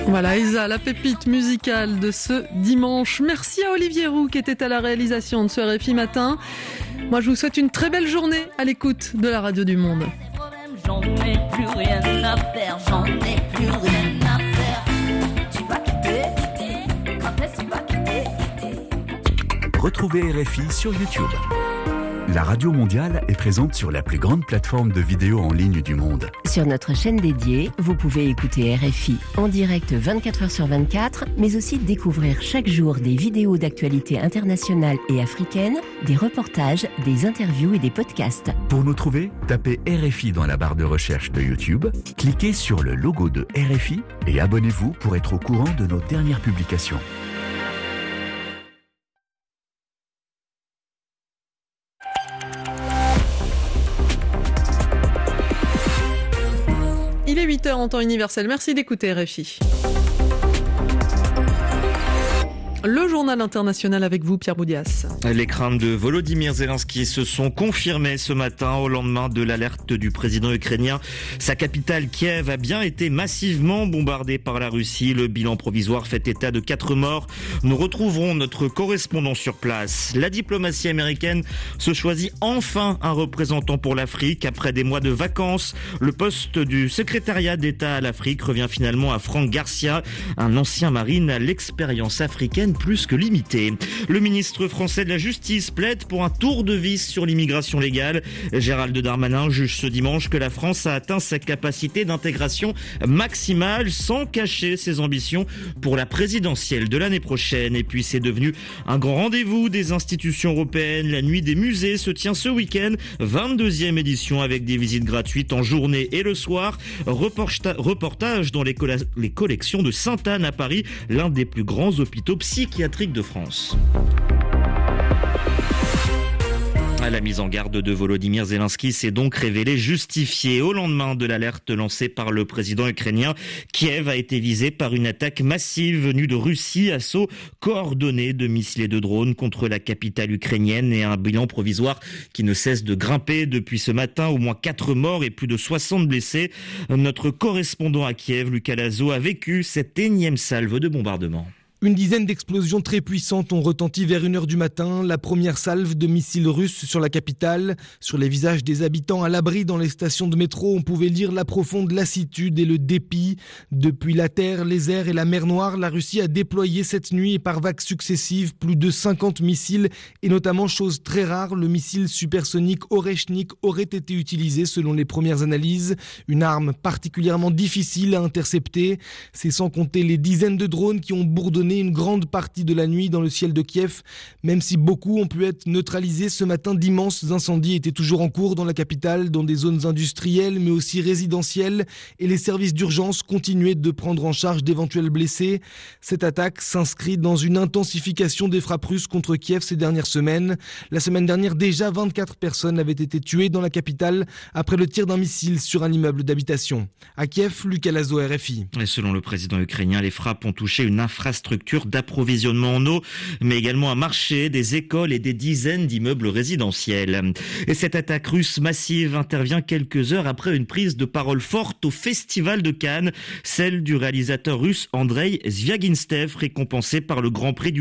Voilà, Isa, la pépite musicale de ce dimanche. Merci à Olivier Roux qui était à la réalisation de ce RFI Matin. Moi, je vous souhaite une très belle journée à l'écoute de la radio du Monde. J'en ai plus rien à faire, j'en ai plus rien à faire. Tu vas quitter, quand est-ce que tu vas quitter? Retrouvez RFI sur YouTube. La Radio Mondiale est présente sur la plus grande plateforme de vidéos en ligne du monde. Sur notre chaîne dédiée, vous pouvez écouter RFI en direct 24h sur 24, mais aussi découvrir chaque jour des vidéos d'actualité internationale et africaine, des reportages, des interviews et des podcasts. Pour nous trouver, tapez RFI dans la barre de recherche de YouTube, cliquez sur le logo de RFI et abonnez-vous pour être au courant de nos dernières publications. Il est 8h en temps universel. Merci d'écouter RFI. Le journal international avec vous, Pierre Boudias. Les craintes de Volodymyr Zelensky se sont confirmées ce matin au lendemain de l'alerte du président ukrainien. Sa capitale, Kiev, a bien été massivement bombardée par la Russie. Le bilan provisoire fait état de 4 morts. Nous retrouverons notre correspondant sur place. La diplomatie américaine se choisit enfin un représentant pour l'Afrique. Après des mois de vacances, le poste du secrétariat d'État à l'Afrique revient finalement à Franck Garcia, un ancien marine à l'expérience africaine plus que limitée. Le ministre français de la Justice plaide pour un tour de vis sur l'immigration légale. Gérald Darmanin juge ce dimanche que la France a atteint sa capacité d'intégration maximale sans cacher ses ambitions pour la présidentielle de l'année prochaine. Et puis c'est devenu un grand rendez-vous des institutions européennes. La nuit des musées se tient ce week-end, 22e édition avec des visites gratuites en journée et le soir. Reportage dans les collections de Sainte-Anne à Paris, l'un des plus grands hôpitaux psychiatrique de France. La mise en garde de Volodymyr Zelensky s'est donc révélée justifiée. Au lendemain de l'alerte lancée par le président ukrainien, Kiev a été visée par une attaque massive venue de Russie, assaut coordonné de missiles et de drones contre la capitale ukrainienne et un bilan provisoire qui ne cesse de grimper depuis ce matin. Au moins 4 morts et plus de 60 blessés. Notre correspondant à Kiev, Lucas Lazo, a vécu cette énième salve de bombardement. Une dizaine d'explosions très puissantes ont retenti vers 1h du matin. La première salve de missiles russes sur la capitale. Sur les visages des habitants à l'abri dans les stations de métro, on pouvait lire la profonde lassitude et le dépit. Depuis la terre, les airs et la mer Noire, la Russie a déployé cette nuit et par vagues successives plus de 50 missiles. Et notamment, chose très rare, le missile supersonique Oreshnik aurait été utilisé selon les premières analyses. Une arme particulièrement difficile à intercepter. C'est sans compter les dizaines de drones qui ont bourdonné une grande partie de la nuit dans le ciel de Kiev. Même si beaucoup ont pu être neutralisés, ce matin d'immenses incendies étaient toujours en cours dans la capitale, dans des zones industrielles mais aussi résidentielles, et les services d'urgence continuaient de prendre en charge d'éventuels blessés. Cette attaque s'inscrit dans une intensification des frappes russes contre Kiev ces dernières semaines. La semaine dernière, déjà 24 personnes avaient été tuées dans la capitale après le tir d'un missile sur un immeuble d'habitation. À Kiev, Lucas Lazo, RFI. Et selon le président ukrainien, les frappes ont touché une infrastructure d'approvisionnement en eau, mais également un marché, des écoles et des dizaines d'immeubles résidentiels. Et cette attaque russe massive intervient quelques heures après une prise de parole forte au Festival de Cannes, celle du réalisateur russe Andrei Zviagintsev, récompensé par le Grand Prix du